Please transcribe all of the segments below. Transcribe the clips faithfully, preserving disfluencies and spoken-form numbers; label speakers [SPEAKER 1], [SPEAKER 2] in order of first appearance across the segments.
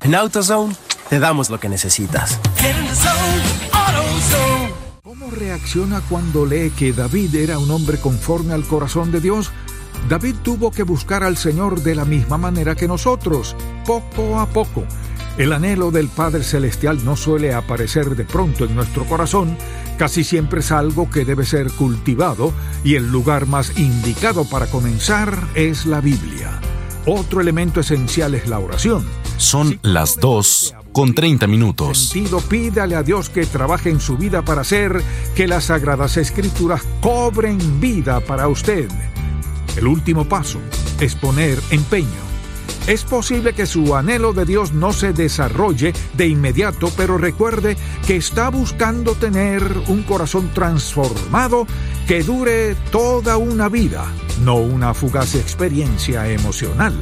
[SPEAKER 1] En AutoZone te damos lo que necesitas.
[SPEAKER 2] ¿Cómo reacciona cuando lee que David era un hombre conforme al corazón de Dios? David tuvo que buscar al Señor de la misma manera que nosotros, poco a poco. El anhelo del Padre Celestial no suele aparecer de pronto en nuestro corazón, casi siempre es algo que debe ser cultivado, y el lugar más indicado para comenzar es la Biblia. Otro elemento esencial es la oración.
[SPEAKER 3] Son las dos con treinta minutos.
[SPEAKER 2] Sentido, pídale a Dios que trabaje en su vida para hacer que las Sagradas Escrituras cobren vida para usted. El último paso es poner empeño. Es posible que su anhelo de Dios no se desarrolle de inmediato, pero recuerde que está buscando tener un corazón transformado que dure toda una vida, no una fugaz experiencia emocional.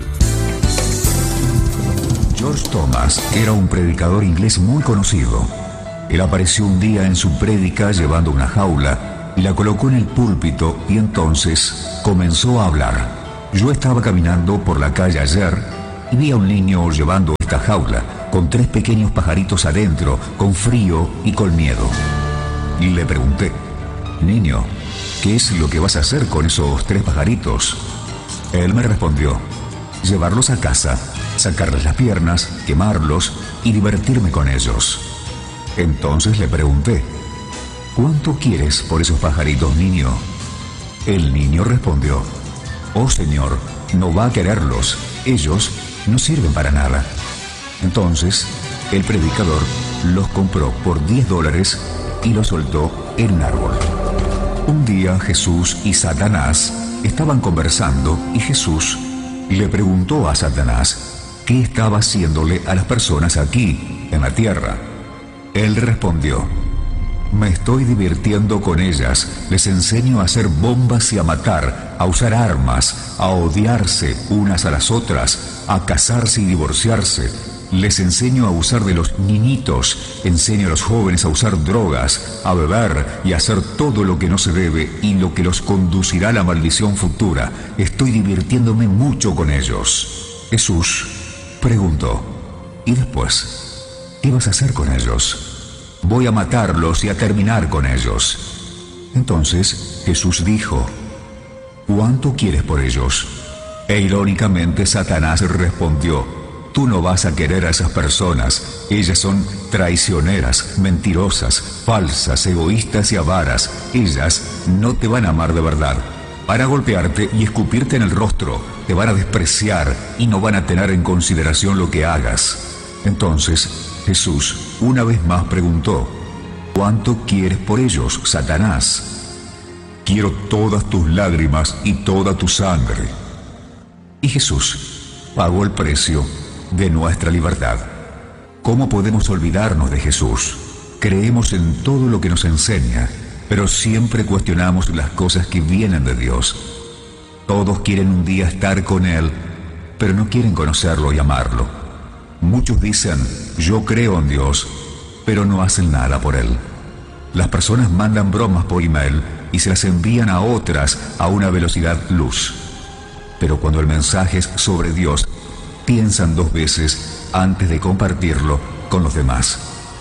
[SPEAKER 4] George Thomas era un predicador inglés muy conocido. Él apareció un día en su prédica llevando una jaula y la colocó en el púlpito y entonces comenzó a hablar. Yo estaba caminando por la calle ayer y vi a un niño llevando esta jaula con tres pequeños pajaritos adentro, con frío y con miedo. Y le pregunté: niño, ¿qué es lo que vas a hacer con esos tres pajaritos? Él me respondió: llevarlos a casa, sacarles las piernas, quemarlos y divertirme con ellos. Entonces le pregunté: ¿cuánto quieres por esos pajaritos, niño? El niño respondió: oh Señor, no va a quererlos, ellos no sirven para nada. Entonces el predicador los compró por diez dólares y los soltó en un árbol. Un día Jesús y Satanás estaban conversando y Jesús le preguntó a Satanás qué estaba haciéndole a las personas aquí, en la tierra. Él respondió: me estoy divirtiendo con ellas, les enseño a hacer bombas y a matar, a usar armas, a odiarse unas a las otras, a casarse y divorciarse. Les enseño a usar de los niñitos, enseño a los jóvenes a usar drogas, a beber y a hacer todo lo que no se debe y lo que los conducirá a la maldición futura. Estoy divirtiéndome mucho con ellos. Jesús preguntó: ¿y después? ¿Qué vas a hacer con ellos? Voy a matarlos y a terminar con ellos. Entonces Jesús dijo: ¿cuánto quieres por ellos? E irónicamente Satanás respondió: tú no vas a querer a esas personas. Ellas son traicioneras, mentirosas, falsas, egoístas y avaras. Ellas no te van a amar de verdad. Van a golpearte y escupirte en el rostro. Te van a despreciar y no van a tener en consideración lo que hagas. Entonces Jesús una vez más preguntó: ¿cuánto quieres por ellos, Satanás? Quiero todas tus lágrimas y toda tu sangre. Y Jesús pagó el precio de nuestra libertad. ¿Cómo podemos olvidarnos de Jesús? Creemos en todo lo que nos enseña, pero siempre cuestionamos las cosas que vienen de Dios. Todos quieren un día estar con Él, pero no quieren conocerlo y amarlo. Muchos dicen: yo creo en Dios, pero no hacen nada por Él. Las personas mandan bromas por email y se las envían a otras a una velocidad luz. Pero cuando el mensaje es sobre Dios, piensan dos veces antes de compartirlo con los demás.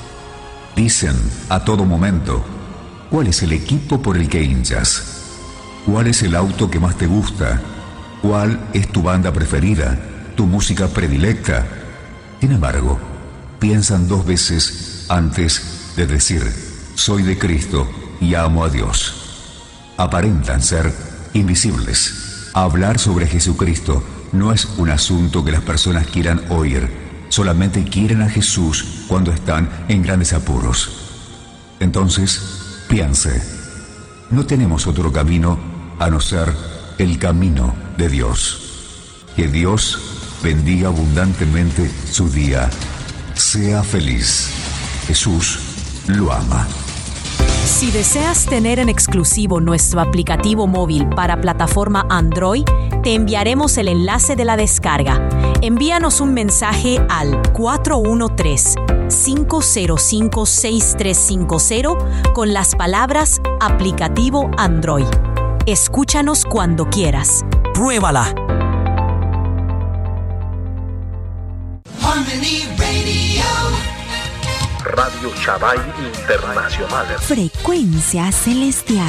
[SPEAKER 4] Dicen a todo momento: ¿cuál es el equipo por el que hinchas? ¿Cuál es el auto que más te gusta? ¿Cuál es tu banda preferida? ¿Tu música predilecta? Sin embargo, piensan dos veces antes de decir: soy de Cristo y amo a Dios. Aparentan ser invisibles. Hablar sobre Jesucristo no es un asunto que las personas quieran oír. Solamente quieren a Jesús cuando están en grandes apuros. Entonces, piense: no tenemos otro camino a no ser el camino de Dios. Que Dios bendiga abundantemente su día. Sea feliz. Jesús lo ama.
[SPEAKER 5] Si deseas tener en exclusivo nuestro aplicativo móvil para plataforma Android, te enviaremos el enlace de la descarga. Envíanos un mensaje al cuatro uno tres, cinco cero cinco, seis tres cinco cero con las palabras aplicativo Android. Escúchanos cuando quieras. ¡Pruébala!
[SPEAKER 6] Harmony Radio.
[SPEAKER 7] Radio Chabay Internacional.
[SPEAKER 8] Frecuencia celestial.